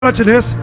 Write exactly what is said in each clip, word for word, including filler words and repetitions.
Platinense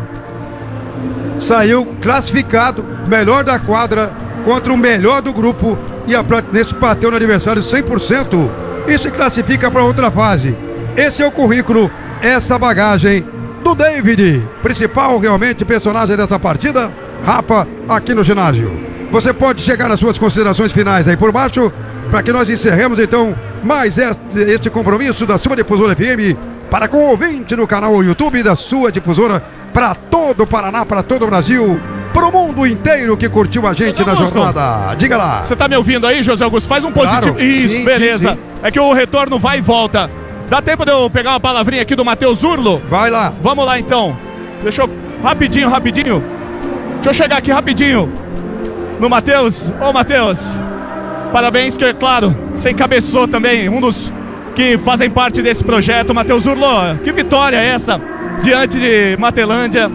saiu classificado, melhor da quadra contra o melhor do grupo, e a Platinense bateu no adversário cem por cento e se classifica para outra fase. Esse é o currículo, essa bagagem do David, principal realmente personagem dessa partida, Rafa, aqui no ginásio. Você pode chegar nas suas considerações finais aí por baixo, para que nós encerremos então mais este, este compromisso da sua Difusora F M para com o ouvinte no canal YouTube da sua Difusora, para todo o Paraná, para todo o Brasil, para o mundo inteiro que curtiu a gente na jornada. Diga lá. Você tá me ouvindo aí, José Augusto? Faz um positivo. Claro. Isso, Sim, beleza. sim, sim. É que o retorno vai e volta. Dá tempo de eu pegar uma palavrinha aqui do Matheus Urlo? Vai lá. Vamos lá então. Deixa eu. Rapidinho, rapidinho. Deixa eu chegar aqui rapidinho no Matheus. Ô, Matheus. Parabéns, que, claro, você encabeçou também um dos que fazem parte desse projeto. Matheus Urlo, que vitória é essa diante de Matelândia?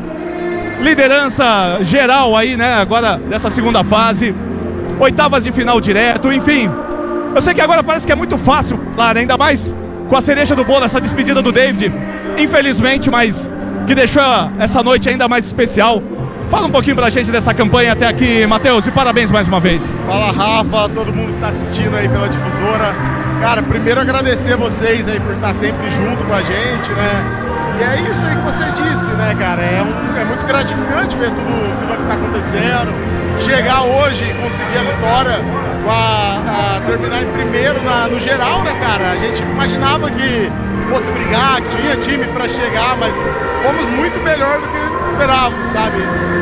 Liderança geral aí, né? Agora dessa segunda fase. Oitavas de final direto, enfim. Eu sei que agora parece que é muito fácil, claro, ainda mais com a cereja do bolo, essa despedida do David. Infelizmente, mas que deixou essa noite ainda mais especial. Fala um pouquinho pra gente dessa campanha até aqui, Matheus, e parabéns mais uma vez. Fala, Rafa, todo mundo que tá assistindo aí pela Difusora. Cara, primeiro agradecer a vocês aí por estar sempre junto com a gente, né? E é isso aí que você disse, né, cara? É, um, é muito gratificante ver tudo, tudo que tá acontecendo. Chegar hoje e conseguir a vitória, com a, a terminar em primeiro na, no geral, né, cara? A gente imaginava que fosse brigar, que tinha time pra chegar, mas fomos muito melhor do que esperávamos, sabe?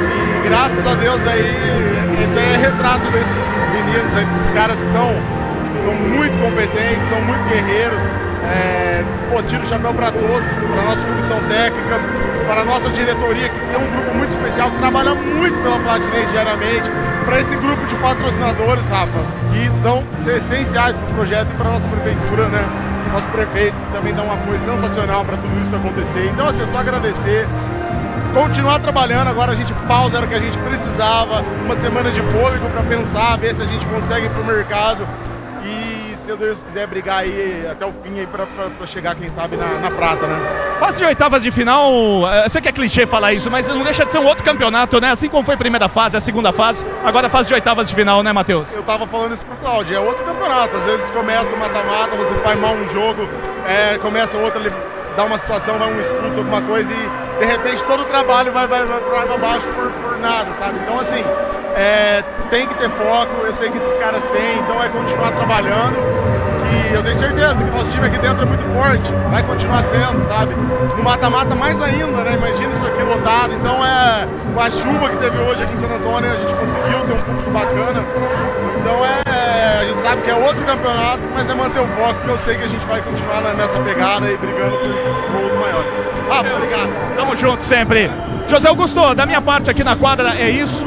E graças a Deus aí, esse aí é retrato desses meninos, aí, desses caras que são, são muito competentes, são muito guerreiros. É, pô, tiro o chapéu para todos, para a nossa comissão técnica, para a nossa diretoria, que tem um grupo muito especial, que trabalha muito pela Platinense diariamente, para esse grupo de patrocinadores, Rafa, que são essenciais para o projeto e para a nossa prefeitura, né? Nosso prefeito, que também dá um apoio sensacional para tudo isso acontecer. Então, assim, é só agradecer. Continuar trabalhando, agora a gente pausa, era o que a gente precisava, uma semana de fôlego para pensar, ver se a gente consegue ir pro mercado e, se Deus quiser, brigar aí até o fim aí pra, pra, pra chegar, quem sabe, na, na prata, né? Fase de oitavas de final, eu sei que é clichê falar isso, mas não deixa de ser um outro campeonato, né? Assim como foi a primeira fase, a segunda fase, agora a fase de oitavas de final, né, Matheus? Eu tava falando isso pro Cláudio, é outro campeonato, às vezes começa o mata-mata, você faz mal um jogo, é, começa o outro, ele dá uma situação, vai um expulso, alguma coisa e de repente todo o trabalho vai, vai, vai por água abaixo por, por nada, sabe? Então, assim, é, tem que ter foco, eu sei que esses caras têm, então é continuar trabalhando e eu tenho certeza que o nosso time aqui dentro é muito forte, vai continuar sendo, sabe? No mata-mata mais ainda, né? Imagina isso aqui lotado, então é, com a chuva que teve hoje aqui em Santo Antônio, a gente conseguiu ter um público bacana, então é, a gente sabe que é outro campeonato, mas é manter o foco, porque eu sei que a gente vai continuar nessa pegada e brigando por gols maiores. Rafa, obrigado. Tamo junto sempre. José Augusto, da minha parte aqui na quadra é isso.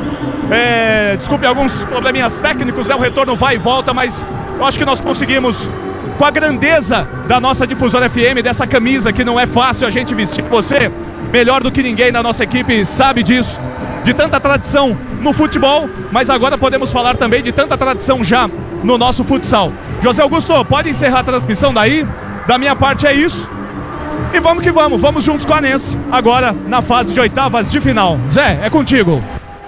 É, desculpe alguns probleminhas técnicos, né? O retorno vai e volta, mas eu acho que nós conseguimos, com a grandeza da nossa Difusora F M, dessa camisa que não é fácil a gente vestir. Você, melhor do que ninguém da nossa equipe, sabe disso. De tanta tradição no futebol, mas agora podemos falar também de tanta tradição já no nosso futsal. José Augusto, pode encerrar a transmissão daí? Da minha parte é isso. E vamos que vamos, vamos juntos com a Nense, agora na fase de oitavas de final. Zé, é contigo.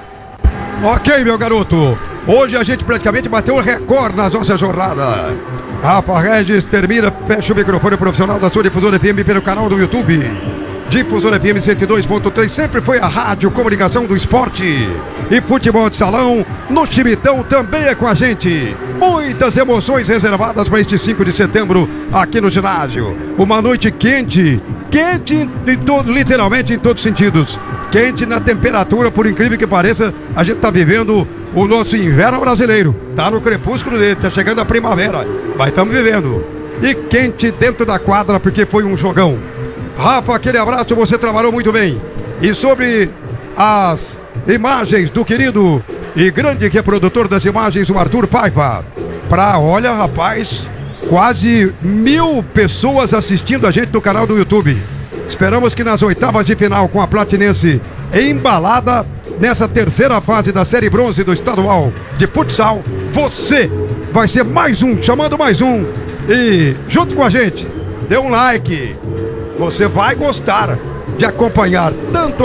Ok, meu garoto. Hoje a gente praticamente bateu o recorde nas nossas jornadas. Rafa Regis termina, fecha o microfone profissional da sua Difusora F M pelo canal do YouTube. Difusora F M cento e dois ponto três, sempre foi a rádio comunicação do esporte. E futebol de salão, no Chimitão também é com a gente. Muitas emoções reservadas para este cinco de setembro aqui no ginásio. Uma noite quente, quente em todo, literalmente em todos os sentidos. Quente na temperatura, por incrível que pareça, a gente está vivendo o nosso inverno brasileiro. Tá no crepúsculo dele, tá chegando a primavera, mas estamos vivendo. E quente dentro da quadra porque foi um jogão. Rafa, aquele abraço, você trabalhou muito bem. E sobre as imagens do querido e grande que é produtor das imagens, o Arthur Paiva. Pra, olha, rapaz, quase mil pessoas assistindo a gente no canal do YouTube. Esperamos que nas oitavas de final com a Platinense embalada nessa terceira fase da Série Bronze do Estadual de Futsal, você vai ser mais um, chamando mais um. E junto com a gente, dê um like. Você vai gostar. de acompanhar tanto